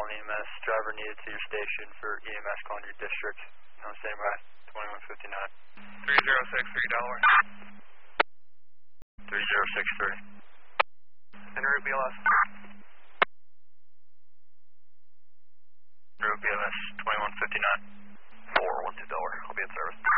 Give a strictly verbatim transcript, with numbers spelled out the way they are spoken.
calling E M S. Driver needed to your station for E M S calling your district. No, standby. twenty-one fifty-nine. three zero six three, Delaware. three zero six three. En route B L S. Route B L S, twenty-one fifty-nine. four one two, Delaware. I'll be in service.